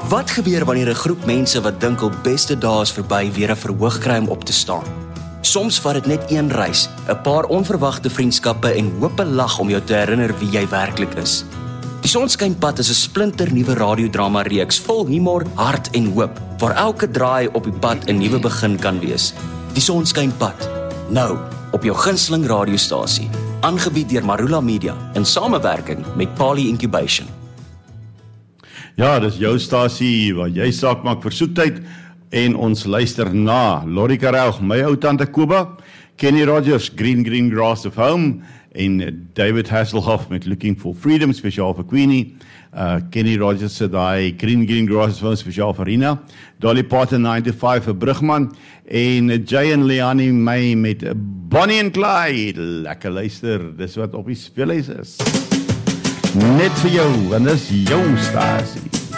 Wat gebeur wanneer 'n groep mense wat dink hul beste dae is verby weer 'n verhoog kry om op te staan? Soms vat dit net een reis, 'n paar onverwagte vriendskappe en hoop 'n lag om jou te herinner wie jy werklik is. Die Sonskynpad is 'n splinternuwe radiodrama reeks vol humor, hart en hoop, waar elke draai op die pad 'n nuwe begin kan wees. Die Sonskynpad, nou op jou gunsteling radiostasie, aangebied deur Marula Media in samewerking met Pali Incubation. Ja, dis jou stasie waar jy saak maak vir soektyd en ons luister na Lori Karel, my ou tante Koba, Kenny Rogers, Green Grass of Home en David Hasselhoff met Looking for Freedom, spesiaal vir Queenie. Kenny Rogers se daai Green Grass of Home spesiaal vir Rina. Dolly Parton 9 to 5 vir Brugman en Jay en Leanne May met Bonnie and Clyde. Lekker luister, dis wat op die speellys is. Net vir jou, en dis jou stasie.